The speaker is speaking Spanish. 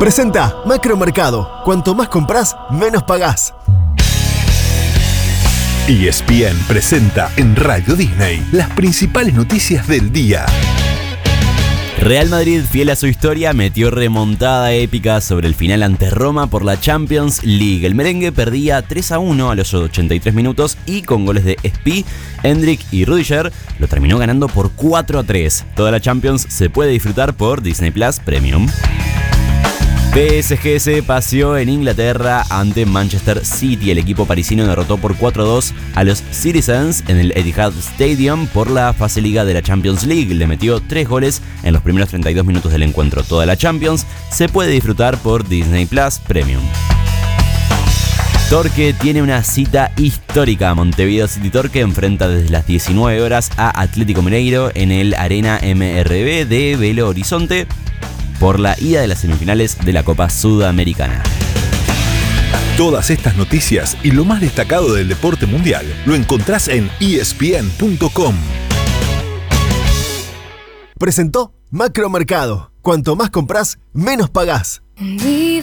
Presenta Macromercado. Cuanto más compras, menos pagás. ESPN presenta en Radio Disney las principales noticias del día. Real Madrid, fiel a su historia, metió remontada épica sobre el final ante Roma por la Champions League. El merengue perdía 3-1 a los 83 minutos y con goles de Spi, Endrick y Rudiger lo terminó ganando por 4-3. Toda la Champions se puede disfrutar por Disney Plus Premium. PSG se paseó en Inglaterra ante Manchester City. El equipo parisino derrotó por 4-2 a los Citizens en el Etihad Stadium por la fase liga de la Champions League. Le metió 3 goles en los primeros 32 minutos del encuentro. Toda la Champions se puede disfrutar por Disney Plus Premium. Torque tiene una cita histórica. Montevideo City Torque enfrenta desde las 19 horas a Atlético Mineiro en el Arena MRV de Belo Horizonte por la ida de las semifinales de la Copa Sudamericana. Todas estas noticias y lo más destacado del deporte mundial lo encontrás en ESPN.com. Presentó Macromercado. Cuanto más compras, menos pagás.